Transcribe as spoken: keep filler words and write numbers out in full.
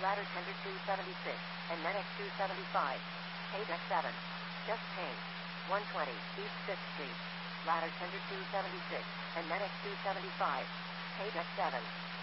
Ladder tender two seventy-six, and NetX two seventy-five. Page X seven. Just change. one twenty, East fifth Street. Ladder tender two seventy-six, and NetX two seventy-five. Page X seven.